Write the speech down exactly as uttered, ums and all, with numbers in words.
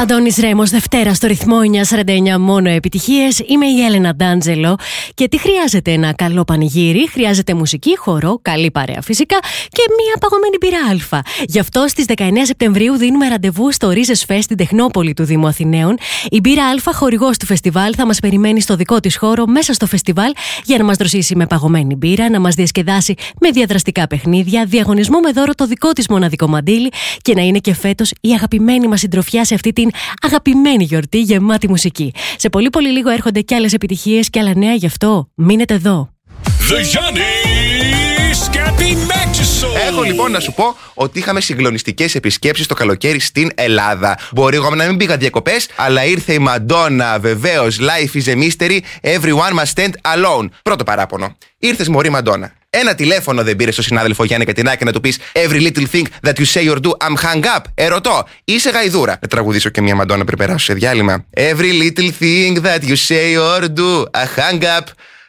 Αντώνης Ρέμος, Δευτέρα στο ρυθμό εννιακόσια σαράντα εννιά, μόνο επιτυχίες. Είμαι η Έλενα Ντάντζελο. Και τι χρειάζεται? Ένα καλό πανηγύρι, χρειάζεται μουσική, χορό, καλή παρέα φυσικά και μια παγωμένη μπύρα Α. Γι' αυτό στις δεκαεννέα Σεπτεμβρίου δίνουμε ραντεβού στο Ρίζες Φεστ στην Τεχνόπολη του Δήμου Αθηναίων. Η μπύρα Α, χορηγός του φεστιβάλ, θα μας περιμένει στο δικό της χώρο μέσα στο φεστιβάλ για να μας δροσίσει με παγωμένη μπύρα, να μας διασκεδάσει με διαδραστικά παιχνίδια, διαγωνισμό με δώρο το δικό της μοναδικό μαντίλι και να είναι και φέτος η αγαπημένη μας συντροφιά σε αυτή την αγαπημένη γιορτή γεμάτη μουσική. Σε πολύ πολύ λίγο έρχονται κι άλλες επιτυχίες και άλλα νέα, γι' αυτό μείνετε εδώ. Έχω λοιπόν να σου πω ότι είχαμε συγκλονιστικές επισκέψεις το καλοκαίρι στην Ελλάδα. Μπορεί εγώ να μην πήγα διακοπές, αλλά ήρθε η Μαντόνα, βεβαίως. Life is a mystery, everyone must stand alone. Πρώτο παράπονο. Ήρθες μωρή Μαντόνα. Ένα τηλέφωνο δεν πήρε στον συνάδελφο Γιάννη Κατινάκη να του πεις Every little thing that you say or do, I'm hung up. Ερωτώ, είσαι γαϊδούρα? Να τραγουδήσω και μια Μαντόνα πριν περάσω σε διάλειμμα. Every little thing that you say or do, I hung up.